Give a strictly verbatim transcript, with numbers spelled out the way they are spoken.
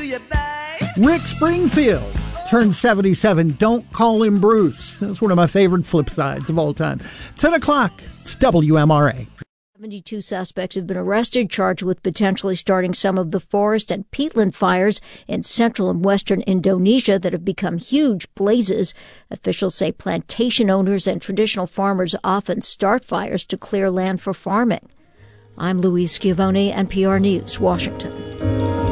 you die? Rick Springfield turned seventy-seven. Don't call him Bruce. That's one of my favorite flip sides of all time. ten o'clock. It's W M R A. seventy-two suspects have been arrested, charged with potentially starting some of the forest and peatland fires in central and western Indonesia that have become huge blazes. Officials say plantation owners and traditional farmers often start fires to clear land for farming. I'm Louise Schiavone, N P R News, Washington.